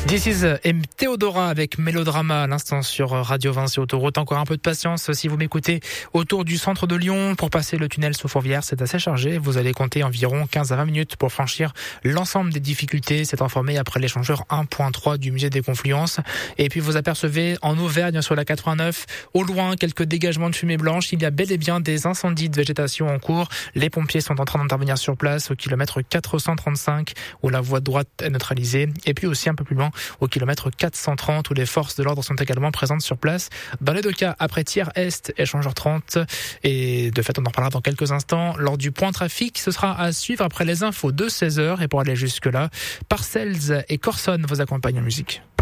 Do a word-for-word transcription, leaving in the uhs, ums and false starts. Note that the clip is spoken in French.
This is et Théodora avec Mélodrama à l'instant sur Radio Vinci Autoroute. Encore un peu de patience si vous m'écoutez autour du centre de Lyon. Pour passer le tunnel sous Fourvière, c'est assez chargé. Vous allez compter environ quinze à vingt minutes pour franchir l'ensemble des difficultés. C'est informé après l'échangeur un point trois du musée des Confluences. Et puis vous apercevez en Auvergne sur la quatre-vingt-neuf, au loin, quelques dégagements de fumée blanche. Il y a bel et bien des incendies de végétation en cours. Les pompiers sont en train d'intervenir sur place au kilomètre quatre cent trente-cinq où la voie de droite est neutralisée. Et puis aussi un peu plus loin, au kilomètre quatre cent trente où les forces de l'ordre sont également présentes sur place. Dans les deux cas, après Thiers-Est, échangeur trente. Et de fait, on en reparlera dans quelques instants. Lors du point trafic, ce sera à suivre après les infos de seize heures. Et pour aller jusque-là, Parcells et Corson vous accompagnent en musique.